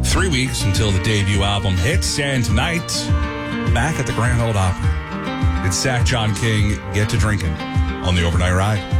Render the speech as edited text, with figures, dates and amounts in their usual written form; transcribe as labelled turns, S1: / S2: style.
S1: 3 weeks until the debut album hits, and tonight, back at the Grand Ole Opry. It's Zach John King, Get to Drinking on the Overnight Ride.